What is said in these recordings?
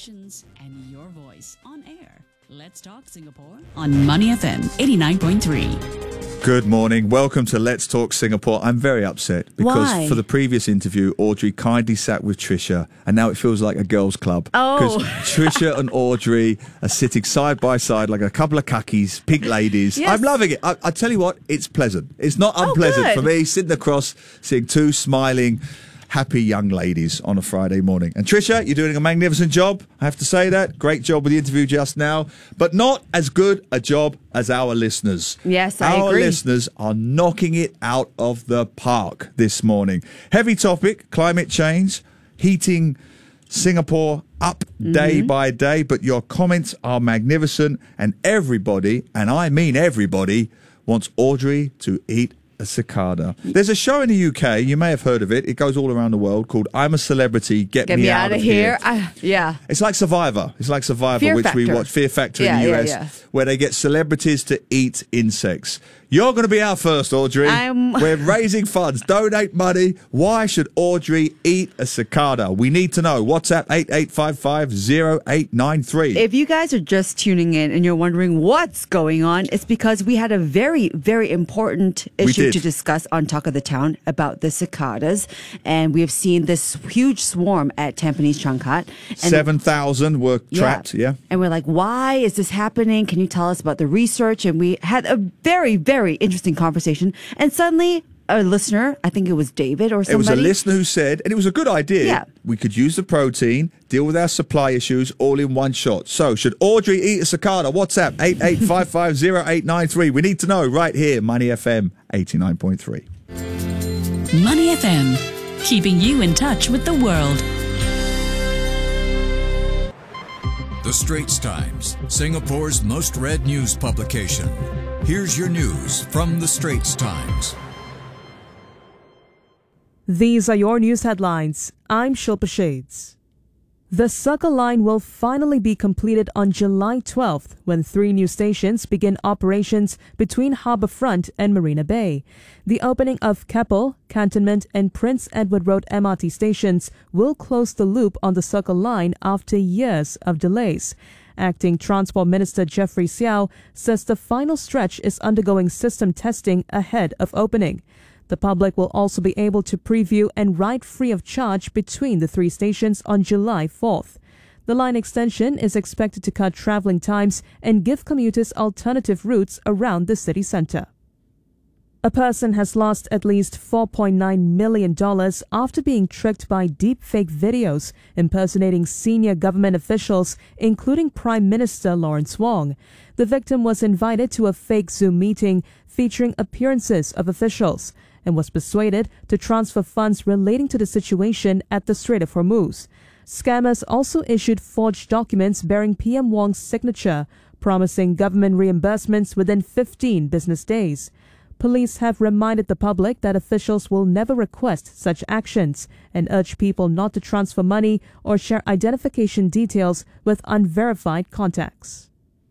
Connections and your voice on air. Let's Talk Singapore on Money FM 89.3. Good morning. Welcome to Let's Talk Singapore. I'm very upset because for the previous interview, Audrey kindly sat with Trisha, and now it feels like a girls' club. Because Trisha and Audrey are sitting side by side like a couple of cuckies, pink ladies. Yes. I'm loving it. I tell you what, it's pleasant. It's not unpleasant for me sitting across, seeing two smiling, happy young ladies on a Friday morning. And Trisha, you're doing a magnificent job. I have to say that. Great job with the interview just now, but not as good a job as our listeners. Yes, I agree. Our listeners are knocking it out of the park this morning. Heavy topic, climate change, heating Singapore up day by day, but your comments are magnificent, and everybody, and I mean everybody, wants Audrey to eat a cicada. There's a show in the UK, you may have heard of it, it goes all around the world, called I'm a Celebrity, Get Me Out of Here. It's like Survivor. It's like Survivor, Fear which Factor. we watch, Fear Factor in the US, where they get celebrities to eat insects. You're going to be out first, Audrey. We're raising funds. Donate money. Why should Audrey eat a cicada? We need to know. WhatsApp 88550893. If you guys are just tuning in and you're wondering what's going on, it's because we had a very, very important issue to discuss on Talk of the Town about the cicadas. And we have seen this huge swarm at Tampines Changkat. 7,000 were trapped, And we're like, why is this happening? Can you tell us about the research? And we had a very, very interesting conversation. And suddenly, a listener, I think it was David or somebody. It was a listener who said, and it was a good idea, we could use the protein, deal with our supply issues all in one shot. So, should Audrey eat a cicada? WhatsApp 88550893. We need to know right here, Money FM 89.3. Money FM, keeping you in touch with the world. The Straits Times, Singapore's most read news publication. Here's your news from The Straits Times. These are your news headlines. I'm Shilpa Shades. The Circle Line will finally be completed on July 12th when 3 new stations begin operations between Harbourfront and Marina Bay. The opening of Keppel, Cantonment and Prince Edward Road MRT stations will close the loop on the Circle Line after years of delays. Acting Transport Minister Jeffrey Xiao says the final stretch is undergoing system testing ahead of opening. The public will also be able to preview and ride free of charge between the 3 stations on July 4th. The line extension is expected to cut travelling times and give commuters alternative routes around the city centre. A person has lost at least $4.9 million after being tricked by deepfake videos impersonating senior government officials, including Prime Minister Lawrence Wong. The victim was invited to a fake Zoom meeting featuring appearances of officials and was persuaded to transfer funds relating to the situation at the Strait of Hormuz. Scammers also issued forged documents bearing PM Wong's signature, promising government reimbursements within 15 business days. Police have reminded the public that officials will never request such actions and urge people not to transfer money or share identification details with unverified contacts.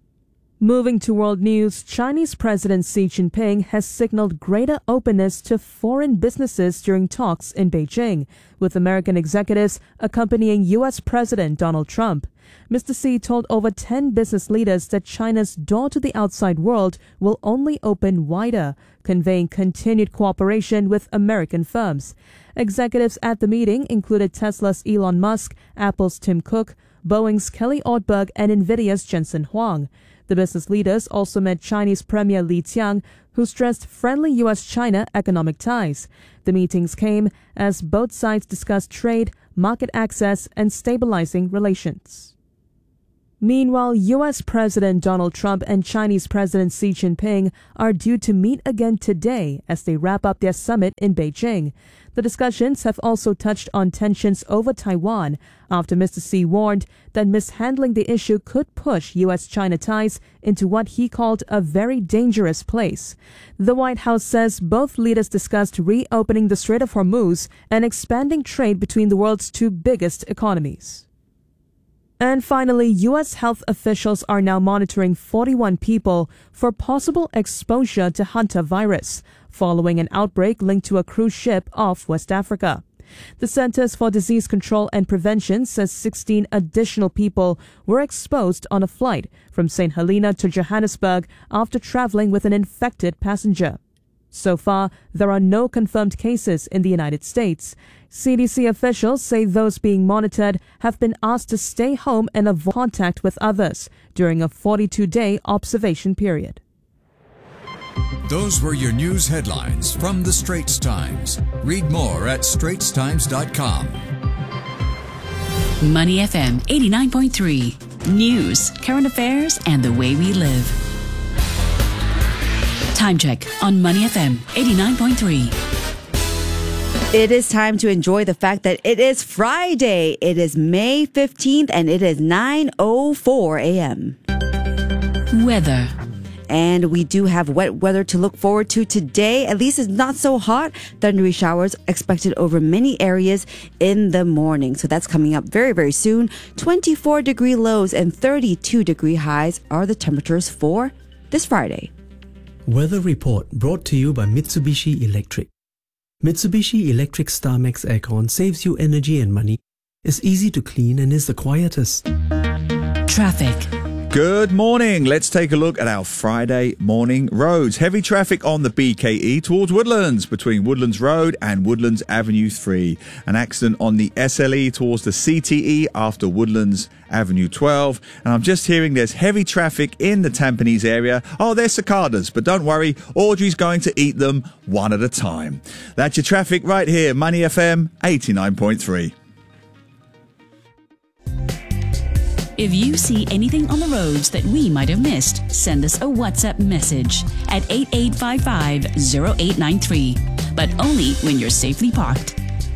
Moving to world news, Chinese President Xi Jinping has signaled greater openness to foreign businesses during talks in Beijing, with American executives accompanying U.S. President Donald Trump. Mr. Xi told over 10 business leaders that China's door to the outside world will only open wider, conveying continued cooperation with American firms. Executives at the meeting included Tesla's Elon Musk, Apple's Tim Cook, Boeing's Kelly Ortberg, and NVIDIA's Jensen Huang. The business leaders also met Chinese Premier Li Qiang, who stressed friendly U.S.-China economic ties. The meetings came as both sides discussed trade, market access, and stabilizing relations. Meanwhile, U.S. President Donald Trump and Chinese President Xi Jinping are due to meet again today as they wrap up their summit in Beijing. The discussions have also touched on tensions over Taiwan after Mr. Xi warned that mishandling the issue could push U.S.-China ties into what he called a very dangerous place. The White House says both leaders discussed reopening the Strait of Hormuz and expanding trade between the world's 2 biggest economies. And finally, U.S. health officials are now monitoring 41 people for possible exposure to hantavirus, following an outbreak linked to a cruise ship off West Africa. The Centers for Disease Control and Prevention says 16 additional people were exposed on a flight from St. Helena to Johannesburg after traveling with an infected passenger. So far, there are no confirmed cases in the United States. CDC officials say those being monitored have been asked to stay home and avoid contact with others during a 42-day observation period. Those were your news headlines from The Straits Times. Read more at straitstimes.com. Money FM 89.3. News, current affairs, and the way we live. Time check on Money FM 89.3. It is time to enjoy the fact that it is Friday. It is May 15th and it is 9:04 a.m. Weather. And we do have wet weather to look forward to today. At least it's not so hot. Thundery showers expected over many areas in the morning. So that's coming up very, very soon. 24-degree lows and 32-degree highs are the temperatures for this Friday. Weather report brought to you by Mitsubishi Electric. Mitsubishi Electric StarMax aircon saves you energy and money, is easy to clean and is the quietest. Traffic. Good morning. Let's take a look at our Friday morning roads. Heavy traffic on the BKE towards Woodlands between Woodlands Road and Woodlands Avenue 3. An accident on the SLE towards the CTE after Woodlands Avenue 12. And I'm just hearing there's heavy traffic in the Tampines area. Oh, there's cicadas, but don't worry, Audrey's going to eat them one at a time. That's your traffic right here, Money FM 89.3. If you see anything on the roads that we might have missed, send us a WhatsApp message at 8855-0893, but only when you're safely parked.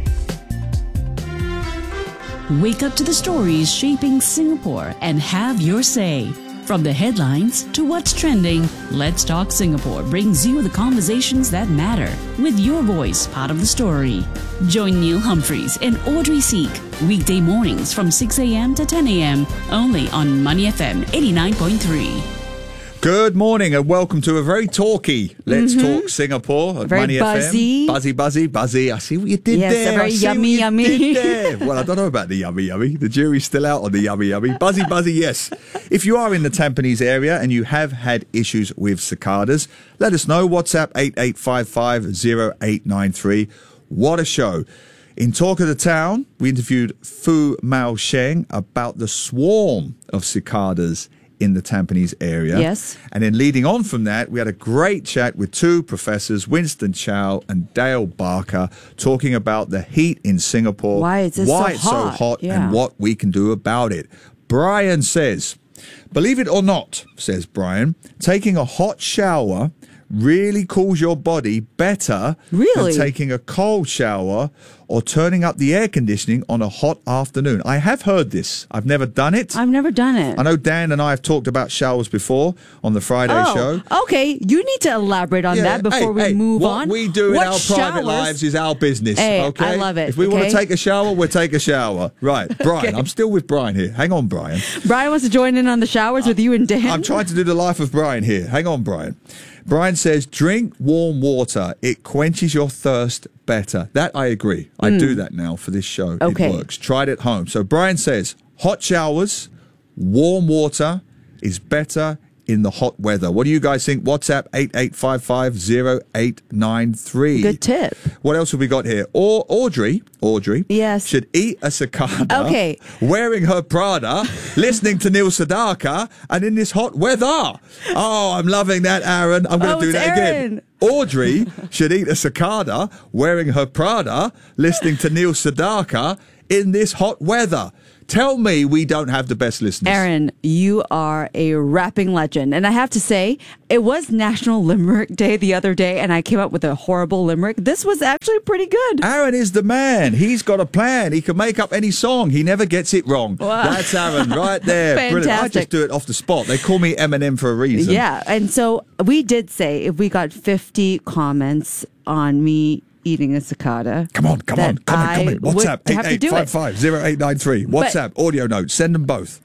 Wake up to the stories shaping Singapore and have your say. From the headlines to what's trending, Let's Talk Singapore brings you the conversations that matter, with your voice part of the story. Join Neil Humphreys and Audrey Seek weekday mornings from 6 a.m. to 10 a.m. only on Money FM 89.3. Good morning and welcome to a very talky Let's Talk Singapore at Very Money buzzy. FM. Buzzy. I see what you did Yes, there. very I see yummy, what you yummy. did there. Well, I don't know about the yummy. The jury's still out on the yummy. Buzzy, yes. If you are in the Tampines area and you have had issues with cicadas, let us know. WhatsApp 8855-0893. What a show. In Talk of the Town, we interviewed Fu Mao Sheng about the swarm of cicadas in the Tampines area. Yes. And then leading on from that, we had a great chat with two professors, Winston Chow and Dale Barker, talking about the heat in Singapore. Why is it why so it's hot? so hot Yeah. and what we can do about it. Brian says, believe it or not, says Brian, taking a hot shower really cools your body better Really? than taking a cold shower or turning up the air conditioning on a hot afternoon. I have heard this. I've never done it. I've never done it. I know Dan and I have talked about showers before on the Friday show. Okay. You need to elaborate on that before we move on. What we do in our private showers? lives is our business. Hey, okay? I love it, If we want to okay? take a shower, we'll take a shower. Right, Brian. Okay. I'm still with Brian here. Hang on, Brian. Brian wants to join in on the showers with you and Dan. I'm trying to do the life of Brian here. Hang on, Brian. Brian says, drink warm water. It quenches your thirst better. That I agree. I do that now for this show. Okay. It works. Tried it at home. So Brian says, hot showers, warm water is better in the hot weather. What do you guys think? WhatsApp 8855-0893. Good tip. What else have we got here? Or Audrey Yes. should eat a cicada Okay. wearing her Prada, listening to Neil Sedaka, and in this hot weather. Oh, I'm loving that, Aaron. I'm going to do it's that Aaron. again. Audrey should eat a cicada wearing her Prada, listening to Neil Sedaka in this hot weather. Tell me we don't have the best listeners. Aaron, you are a rapping legend. And I have to say, it was National Limerick Day the other day, and I came up with a horrible limerick. This was actually pretty good. Aaron is the man. He's got a plan. He can make up any song. He never gets it wrong. Wow. That's Aaron right there. Brilliant. I Fantastic. just do it off the spot. They call me Eminem for a reason. Yeah. And so we did say if we got 50 comments on me eating a cicada. Come on. that I WhatsApp would have to do it. 8855-0893. WhatsApp, audio notes. Send them both.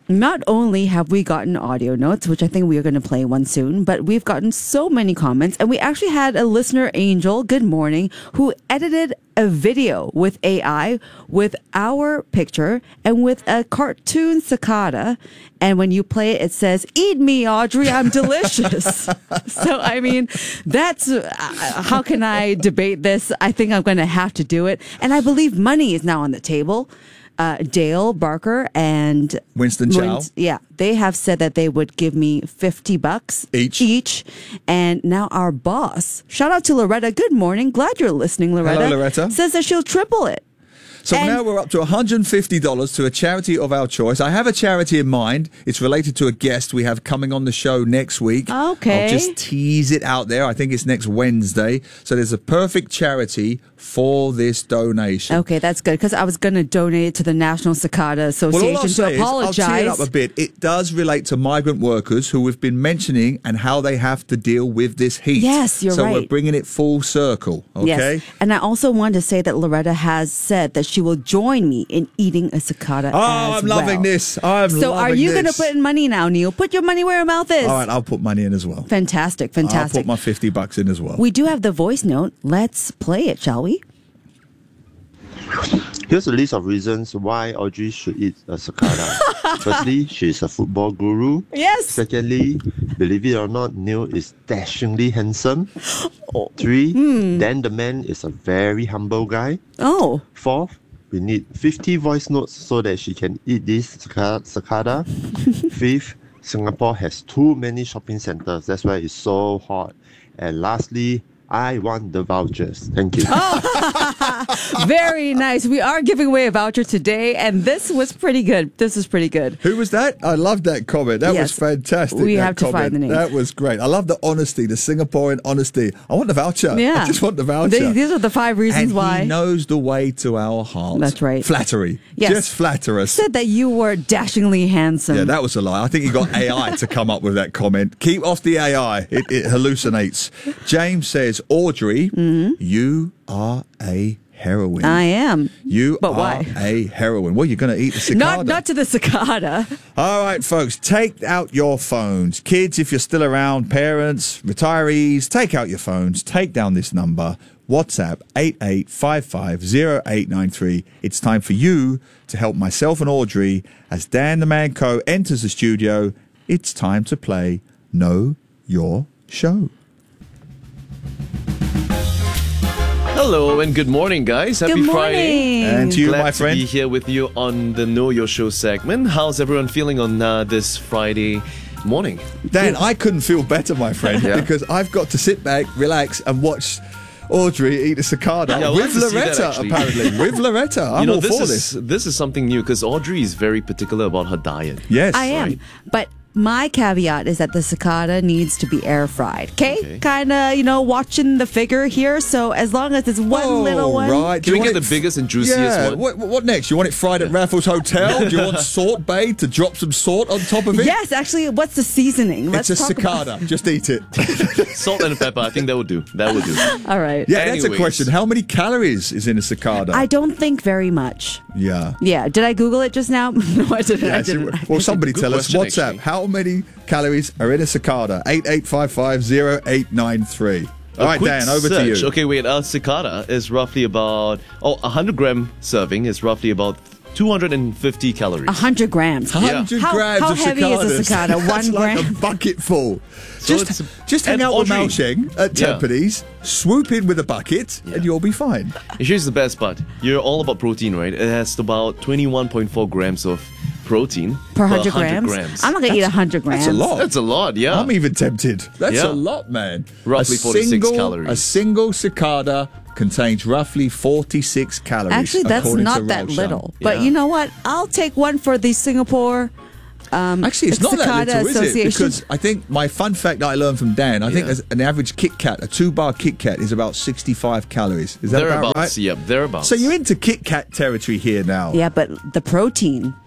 Not only have we gotten audio notes, which I think we are going to play one soon, but we've gotten so many comments. And we actually had a listener, Angel, good morning, who edited a video with AI with our picture and with a cartoon cicada. And when you play it, it says, "Eat me, Audrey, I'm delicious." So, I mean, that's how can I debate this? I think I'm going to have to do it. And I believe money is now on the table. Dale Barker and Winston Chow. They have said that they would give me $50 each. And now our boss, shout out to Loretta. Good morning. Glad you're listening, Loretta. Hello, Loretta. Says that she'll triple it. So now we're up to $150 to a charity of our choice. I have a charity in mind. It's related to a guest we have coming on the show next week. Okay. I'll just tease it out there. I think it's next Wednesday. So there's a perfect charity for this donation. Okay, that's good, because I was going to donate it to the National Cicada Association to apologize. I'll tee it up a bit. It does relate to migrant workers who we've been mentioning and how they have to deal with this heat. Yes, you're right. So we're bringing it full circle, okay? Yes. And I also want to say that Loretta has said that she will join me in eating a cicada I'm loving this. So are you going to put in money now, Neil? Put your money where your mouth is. All right, I'll put money in as well. Fantastic. I'll put my $50 in as well. We do have the voice note. Let's play it, shall we? Here's a list of reasons why Audrey should eat a cicada. Firstly, she's a football guru. Yes. Secondly, believe it or not, Neil is dashingly handsome. 3, Dan the man is a very humble guy. 4th, we need 50 voice notes so that she can eat this cicada. 5th, Singapore has too many shopping centers. That's why it's so hot. And lastly, I want the vouchers. Thank you. Very nice. We are giving away a voucher today, and this was pretty good. This is pretty good. Who was that? I loved that comment. That was fantastic. We have to find the name. That was great. I love the honesty, the Singaporean honesty. I want the voucher. Yeah. I just want the voucher. These are the 5 reasons why. He knows the way to our hearts. That's right. Flattery. Yes. Just flatter us. Said that you were dashingly handsome. Yeah, that was a lie. I think he got AI to come up with that comment. Keep off the AI. It hallucinates. James says, Audrey, you are a heroine. I am. You but are why? a heroine. Well, you're going to eat the cicada. Not to the cicada. All right, folks, take out your phones. Kids, if you're still around, parents, retirees, take out your phones. Take down this number. WhatsApp 88550893. It's time for you to help myself and Audrey as Dan the Man Co enters the studio. It's time to play Know Your Show. Hello and good morning, guys. Happy Friday. And to you, Glad my friend. to be here with you on the Know Your Show segment. How's everyone feeling on this Friday morning? Dan, I couldn't feel better, my friend, because I've got to sit back, relax, and watch Audrey eat a cicada with Loretta, apparently. With Loretta. I'm all for this. This is something new because Audrey is very particular about her diet. Yes. I am. Right. But my caveat is that the cicada needs to be air fried. Okay? Kind of, watching the figure here. So as long as it's one little one. Right. Can we get the biggest and juiciest one? What next? You want it fried at Raffles Hotel? Do you want Salt Bay to drop some salt on top of it? Yes, actually, what's the seasoning? It's a cicada. Just eat it. Salt and pepper. I think that would do. All right. Yeah, that's a question. How many calories is in a cicada? I don't think very much. Yeah. Yeah. Did I Google it just now? No, I didn't. I didn't. Well, somebody tell us. question, WhatsApp. actually. How many calories are in a cicada? 88550893. All right, Dan, over to you. Okay, wait. A cicada is roughly about 100-gram serving is roughly about 250 calories. 100 grams. 100 grams how of heavy cicadas. is a cicada? That's 1 gram? like a bucket full. So just hang out with Mao Sheng at Tampines, swoop in with a bucket, and you'll be fine. Here's the best part. You're all about protein, right? It has about 21.4 grams of protein per 100 grams. I'm not going to eat 100 grams. That's a lot. That's a lot, yeah. I'm even tempted. That's a lot, man. Roughly 46 calories. A single cicada contains roughly 46 calories. Actually, that's not that little. But you know what? I'll take one for the Singapore Actually, it's not that little, is it? Because I think my fun fact that I learned from Dan, I think an average Kit Kat, a 2-bar Kit Kat is about 65 calories. Is that about right? Yep, thereabouts. So you're into Kit Kat territory here now. Yeah, but the protein.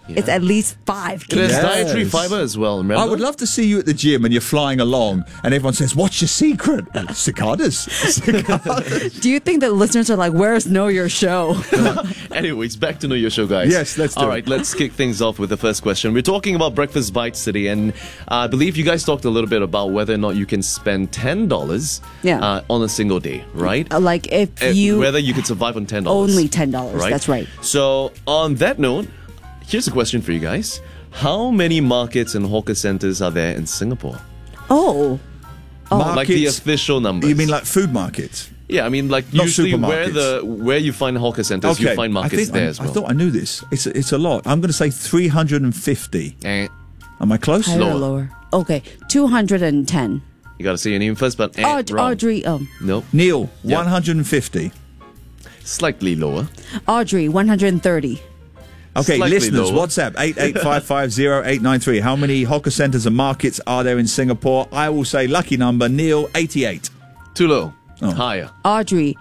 It's at least 5 It has kilos. dietary fiber as well, remember? I would love to see you at the gym and you're flying along and everyone says, what's your secret? Cicadas. Cicadas. Do you think that listeners are like, where's Know Your Show? Anyways, back to Know Your Show, guys. Yes, let's do it. All right, let's kick things off with the first question. We're talking about breakfast bites today, and I believe you guys talked a little bit about whether or not you can spend $10 on a single day, right? Like if you... Whether you could survive on $10. Only $10, right? That's right. So, on that note, here's a question for you guys. How many markets and hawker centers are there in Singapore? Oh. Like the official numbers. You mean like food markets? Yeah, I mean like Not usually supermarkets. where you find hawker centers, you find markets there as well. I thought I knew this. It's a lot. I'm going to say 350. Am I close? Higher or lower? Okay, 210. You got to say your name first, but wrong. Audrey, Nope. Neil, 150. Slightly lower. Audrey, 130. Okay, Slightly listeners, lower. WhatsApp 88550893. How many hawker centres and markets are there in Singapore? I will say lucky number, Neil, 88. Too low. Oh. Higher. Audrey,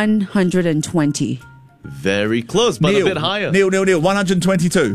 120. Very close, but Neil, a bit higher. Neil, 122.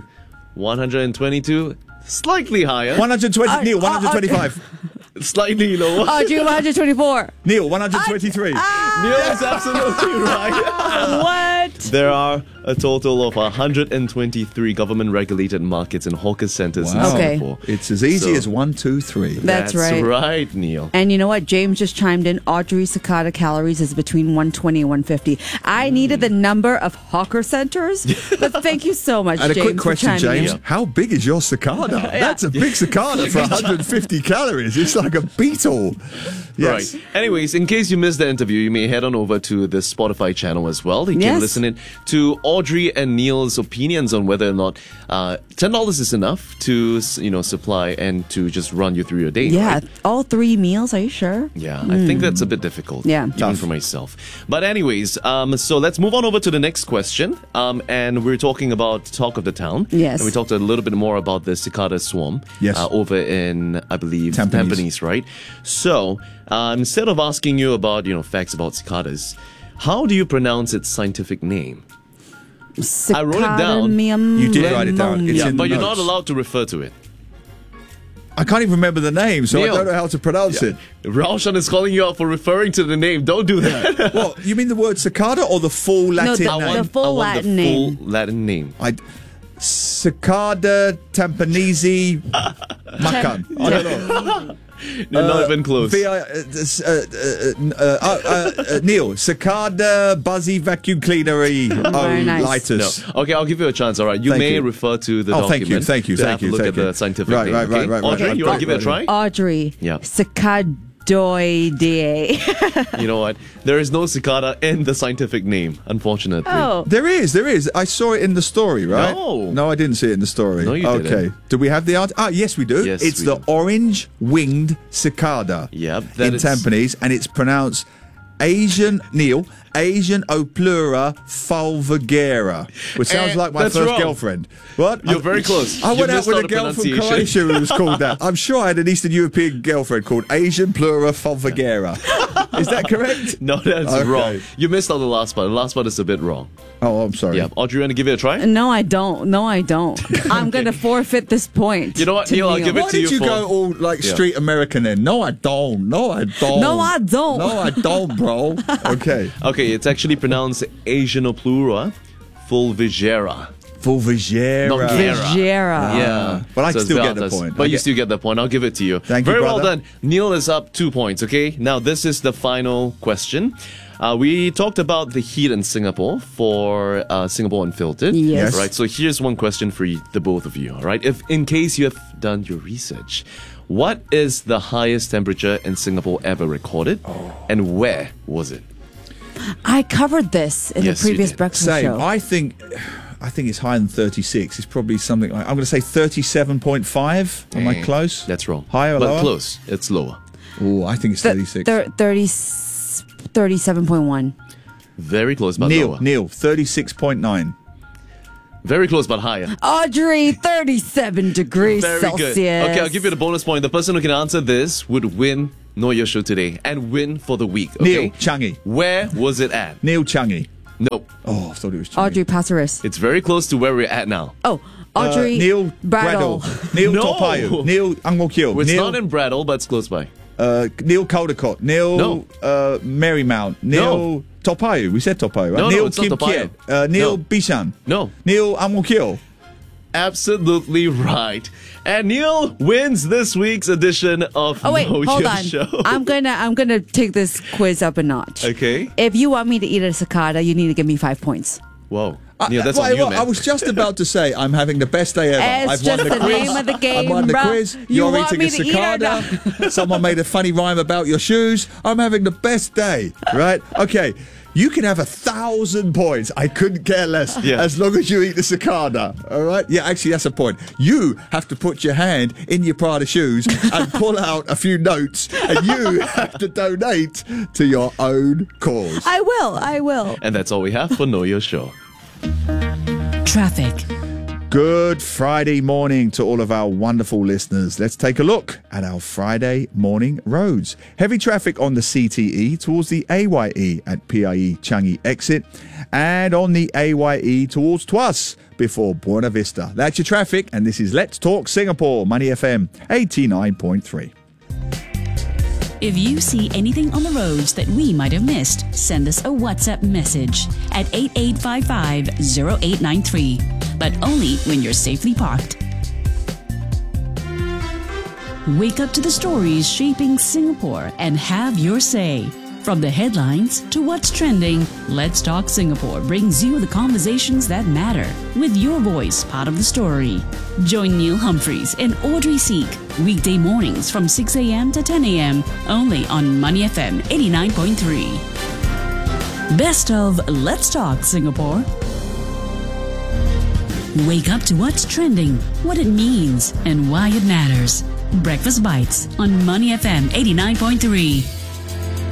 122. Slightly higher. 120, Neil, 125. Slightly lower. Audrey, 124. Neil, 123. Neil is absolutely right. What? There are a total of 123 government-regulated markets and hawker centers in Wow. Okay. Singapore. It's as easy as 1, 2, 3. That's right. right, Neil. And you know what? James just chimed in. Audrey's cicada calories is between 120 and 150. I needed the number of hawker centers, but thank you so much, And a James. quick question, for chiming James. in. How big is your cicada? That's a big cicada for 150 calories. It's like a beetle. Yes. Right. Anyways, in case you missed the interview, you may head on over to the Spotify channel as well. You can Yes. listen in to Audrey and Neil's opinions on whether or not $10 is enough to supply and to just run you through your day. Yeah, right? all 3 meals. Are you sure? Yeah, I think that's a bit difficult. Yeah. Even Tough. for myself. But anyways, so let's move on over to the next question. And we're talking about Talk of the Town. Yes. And we talked a little bit more about the cicada swarm. Yes. Over in, I believe, Tampines. Tampines, right? So, instead of asking you about, facts about cicadas, how do you pronounce its scientific name? I wrote it down. Cicadamium You did write it down. It's Yeah, in but the you're not notes. allowed to refer to it. I can't even remember the name, so Neil. I don't know how to pronounce it. Raushan is calling you out for referring to the name. Don't do that. Well, you mean the word cicada or the full Latin the- name? the full I want Latin the name. full Latin name. Cicada Tampanese Macan. I don't know. You're not even close. Neil, Cicada Buzzy Vacuum Cleanery Very nice. Lightus. No. Okay, I'll give you a chance. All right, you Thank may you. refer to the Oh, document. thank you. to have a look at the scientific Right, name. right, okay? right. Audrey, you want to give it a try? Audrey. Yeah. Cicadoidea. You know what? There is no cicada in the scientific name, unfortunately. Oh. There is. I saw it in the story, right? No. I didn't see it in the story. No, you okay. didn't. Do we have the answer? Yes, we do. Yes, it's we the do. orange-winged cicada. Yep, that in is- Tampines, and it's pronounced Asian Oplura fulvigera, which sounds like my that's first wrong. girlfriend. What? You're very close. I You went out missed with out a the girl from pronunciation. Croatia who was called that. I'm sure I had an Eastern European girlfriend called Asian Plura fulvigera. Is that correct? No, that's Okay. wrong. You missed out the last part. The last part is a bit wrong. Oh, I'm sorry. Yeah. Audrey, you want to give it a try? No, I don't. I'm going to forfeit this point. You know what, to Neil, I'll give it Why to did you for- go all like Yeah. street American then? No, I don't. No, I don't. No, I don't, bro. Okay. Okay, it's actually pronounced Asianoplura fulvigera. Fulvigera. Not Gera. Vigera. Yeah. But I it's still get about the us. point. But I you get- still get the point. I'll give it to you. Thank you, Very well brother. done. Neil is up 2 points, okay? Now, this is the final question. We talked about the heat in Singapore for Singapore Unfiltered. Yes. Right, so here's one question for the both of you, all right? If in case you have done your research, what is the highest temperature in Singapore ever recorded? And where was it? I covered this in Yes, the you previous did. breakfast Same. show. I think it's higher than 36. It's probably something like, I'm going to say 37.5. Am I close? That's wrong. Higher or but lower? close. It's lower. Oh, I think it's 36. 37.1. Very close, but lower. Neil, 36.9. Very close, but higher. Audrey, 37 degrees Very Celsius. good. Okay, I'll give you the bonus point. The person who can answer this would win Know Your Show today and win for the week. Okay? Neil Changi. Where was it at? Neil Changi. Nope. Oh, I thought it was Changi. Audrey Passaris. It's very close to where we're at now. Oh, Audrey Neil Bradle. Neil No. Topayu. Neil Ang Mo Kio. It's Neil, not in Bradle, but it's close by. Neil Caldecott. Neil No. Marymount. Neil Topayu. We said Topayu, right? No, Neil it's not Kim Topayu. Kiet. Neil No. Bishan. No. Neil Ang Mo Kio. Absolutely right. And Neil wins this week's edition of Oh wait, Know hold Your on. Show. I'm gonna take this quiz up a notch. Okay. If you want me to eat a cicada, you need to give me 5 points. Whoa. Neil, that's on you, man. I was just about to say I'm having the best day ever. It's just the name of the game, I won the bruh. quiz. You You're want eating me a to eat or cicada. Someone made a funny rhyme about your shoes. I'm having the best day, right? Okay. You can have 1,000 points. I couldn't care less. Yeah. As long as you eat the cicada. All right? Yeah, actually, that's a point. You have to put your hand in your Prada shoes and pull out a few notes, and you have to donate to your own cause. I will. And that's all we have for Know Your Show. Traffic. Good Friday morning to all of our wonderful listeners. Let's take a look at our Friday morning roads. Heavy traffic on the CTE towards the AYE at PIE Changi exit and on the AYE towards Tuas before Buena Vista. That's your traffic, and this is Let's Talk Singapore, Money FM 89.3. If you see anything on the roads that we might have missed, send us a WhatsApp message at 8855-0893. But only when you're safely parked. Wake up to the stories shaping Singapore and have your say. From the headlines to what's trending, Let's Talk Singapore brings you the conversations that matter, with your voice part of the story. Join Neil Humphreys and Audrey Seek weekday mornings from 6 a.m. to 10 a.m. only on Money FM 89.3. Best of Let's Talk Singapore. Wake up to what's trending, what it means, and why it matters. Breakfast Bites on Money FM 89.3.